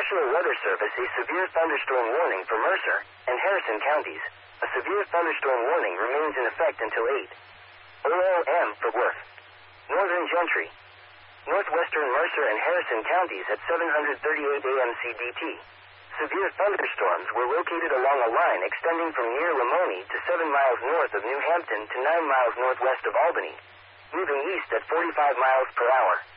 National Weather Service a severe thunderstorm warning for Mercer and Harrison counties. A severe thunderstorm warning remains in effect until 8 OLM for Worth. Northern Gentry. Northwestern Mercer and Harrison counties at 738 AM CDT. Severe thunderstorms were located along a line extending from near Lamoni to 7 miles north of New Hampton to 9 miles northwest of Albany, moving east at 45 miles per hour.